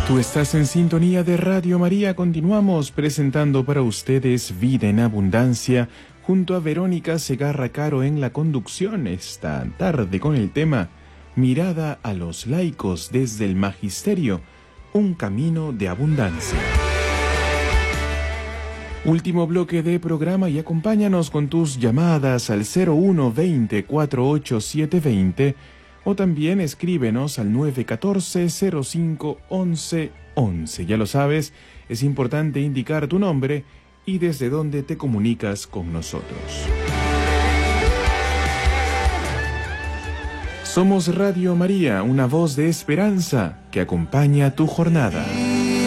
Tú estás en sintonía de Radio María. Continuamos presentando para ustedes Vida en Abundancia junto a Verónica Segarra Caro en la conducción esta tarde con el tema Mirada a los laicos desde el Magisterio, un camino de abundancia. Último bloque de programa y acompáñanos con tus llamadas al 0120 48720 o también escríbenos al 914-05-1111. Ya lo sabes, es importante indicar tu nombre y desde dónde te comunicas con nosotros. Somos Radio María, una voz de esperanza que acompaña tu jornada.